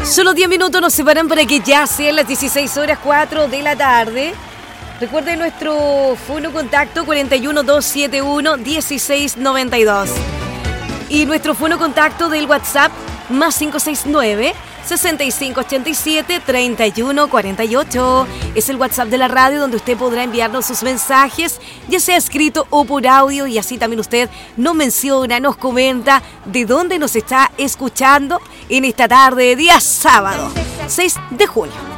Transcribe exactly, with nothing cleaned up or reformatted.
Solo diez minutos nos separan para que ya sean las dieciséis horas cuatro de la tarde. Recuerden nuestro fono contacto cuarenta y uno, doscientos setenta y uno, dieciséis noventa y dos. Y nuestro fono contacto del WhatsApp más cinco seis nueve, sesenta y cinco ochenta y siete, treinta y uno cuarenta y ocho. Es el WhatsApp de la radio donde usted podrá enviarnos sus mensajes, ya sea escrito o por audio, y así también usted nos menciona, nos comenta de dónde nos está escuchando en esta tarde de día sábado, seis de julio.